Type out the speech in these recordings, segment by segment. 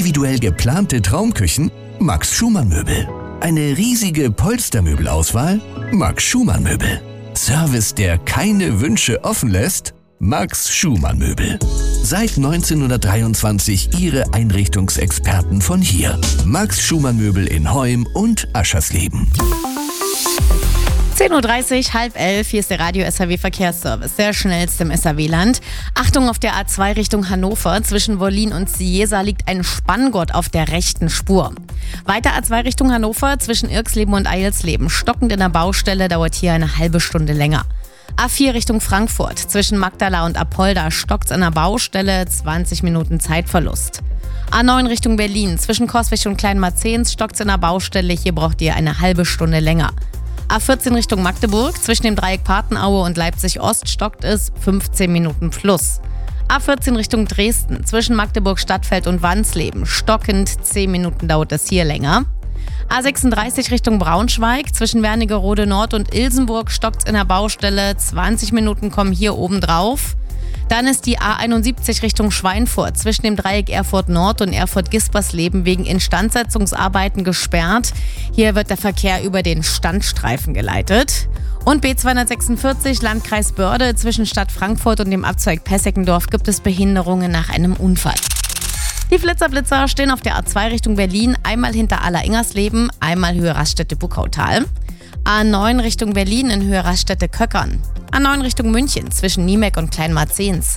individuell geplante Traumküchen? Max Schumann Möbel. Eine riesige Polstermöbelauswahl? Max Schumann Möbel. Service, der keine Wünsche offen lässt? Max Schumann Möbel. Seit 1923 Ihre Einrichtungsexperten von hier. Max Schumann Möbel in Heum und Aschersleben. 10.30 Uhr, 10:30, hier ist der Radio-SAW-Verkehrsservice, der schnellste im SAW-Land. Achtung, auf der A2 Richtung Hannover, zwischen Wollin und Ciesa liegt ein Spanngurt auf der rechten Spur. Weiter A2 Richtung Hannover, zwischen Irxleben und Eilsleben, stockend in der Baustelle, dauert hier eine halbe Stunde länger. A4 Richtung Frankfurt, zwischen Magdala und Apolda, stockt's an der Baustelle, 20 Minuten Zeitverlust. A9 Richtung Berlin, zwischen Coswig und Kleinmarzens, stockt's in der Baustelle, hier braucht ihr eine halbe Stunde länger. A14 Richtung Magdeburg, zwischen dem Dreieck Patenaue und Leipzig-Ost stockt es 15 Minuten plus. A14 Richtung Dresden, zwischen Magdeburg Stadtfeld und Wansleben, stockend 10 Minuten dauert es hier länger. A36 Richtung Braunschweig, zwischen Wernigerode Nord und Ilsenburg stockt's in der Baustelle, 20 Minuten kommen hier oben drauf. Dann ist die A71 Richtung Schweinfurt zwischen dem Dreieck Erfurt Nord und Erfurt-Gispersleben wegen Instandsetzungsarbeiten gesperrt. Hier wird der Verkehr über den Standstreifen geleitet. Und B246 Landkreis Börde zwischen Stadt Frankfurt und dem Abzweig Pesseckendorf gibt es Behinderungen nach einem Unfall. Die Flitzer stehen auf der A2 Richtung Berlin, einmal hinter Aller-Ingersleben, einmal Höhe Raststätte-Buckautal. A9 Richtung Berlin in Höhe Raststätte-Köckern. A9 Richtung München zwischen Niemeck und Kleinmarzens.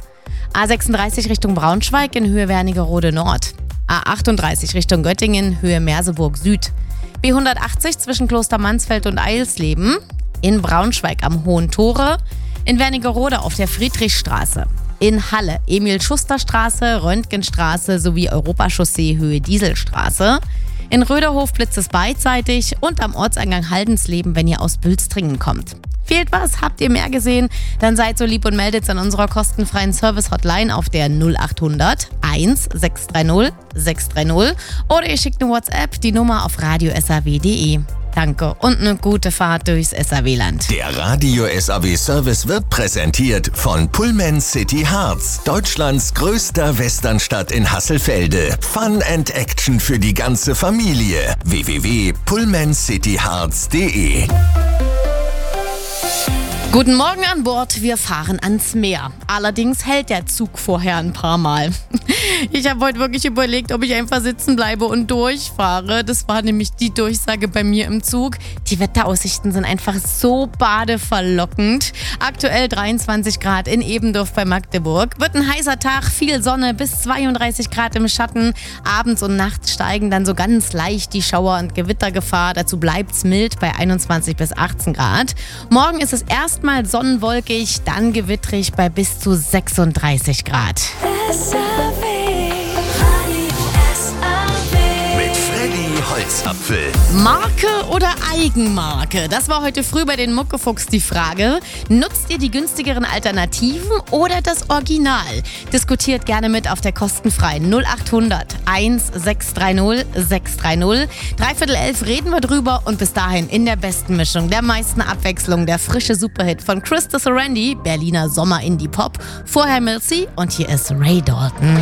A36 Richtung Braunschweig in Höhe Wernigerode Nord. A38 Richtung Göttingen, Höhe Merseburg Süd. B180 zwischen Kloster Mansfeld und Eilsleben. In Braunschweig am Hohen Tore. In Wernigerode auf der Friedrichstraße. In Halle Emil-Schuster-Straße, Röntgenstraße sowie Europachaussee Höhe Dieselstraße. In Röderhof blitzt es beidseitig und am Ortseingang Haldensleben, wenn ihr aus Bülstringen kommt. Fehlt was? Habt ihr mehr gesehen? Dann seid so lieb und meldet's an unserer kostenfreien Service-Hotline auf der 0800 1630 630 oder ihr schickt eine WhatsApp, die Nummer auf radio-saw.de. Danke und eine gute Fahrt durchs SAW-Land. Der Radio-SAW-Service wird präsentiert von Pullman City Harz, Deutschlands größter Westernstadt in Hasselfelde. Fun and Action für die ganze Familie. www.pullmancityharz.de. Guten Morgen an Bord, wir fahren ans Meer. Allerdings hält der Zug vorher ein paar Mal. Ich habe heute wirklich überlegt, ob ich einfach sitzen bleibe und durchfahre. Das war nämlich die Durchsage bei mir im Zug. Die Wetteraussichten sind einfach so badeverlockend. Aktuell 23 Grad in Ebendorf bei Magdeburg. Wird ein heißer Tag, viel Sonne, bis 32 Grad im Schatten. Abends und nachts steigen dann so ganz leicht die Schauer- und Gewittergefahr. Dazu bleibt's mild bei 21 bis 18 Grad. Morgen ist es erstmal sonnenwolkig, dann gewittrig bei bis zu 36 Grad. Holzapfel. Marke oder Eigenmarke? Das war heute früh bei den Muckefuchs die Frage. Nutzt ihr die günstigeren Alternativen oder das Original? Diskutiert gerne mit auf der kostenfreien 0800 1630 630. 10:45 reden wir drüber und bis dahin in der besten Mischung, der meisten Abwechslung, der frische Superhit von Christa Sorrenti, Berliner Sommer-Indie-Pop. Vorher Milsey und hier ist Ray Dalton.